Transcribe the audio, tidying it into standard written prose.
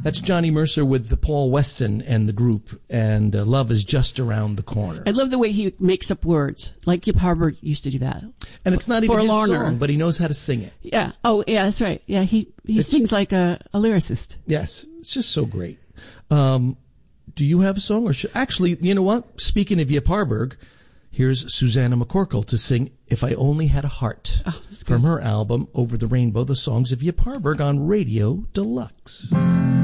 That's Johnny Mercer with the Paul Weston and the group, and Love is Just Around the Corner. I love the way he makes up words, like Yip Harburg used to do that. And it's not even his song, but he knows how to sing it. Yeah. Oh, yeah, that's right. Yeah, he sings like a lyricist. Yes, it's just so great. Do you have a song? Or actually, you know what? Speaking of Yip Harburg, here's Susanna McCorkle to sing If I Only Had a Heart from her album Over the Rainbow, the songs of Yip Harburg on Radio Deluxe.